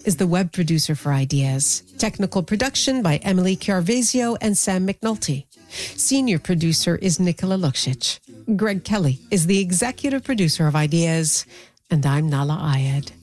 is the web producer for Ideas. Technical production by Emily Chiarvesio and Sam McNulty. Senior producer is Nicola Luksic. Greg Kelly is the executive producer of Ideas. And I'm Nala Ayed.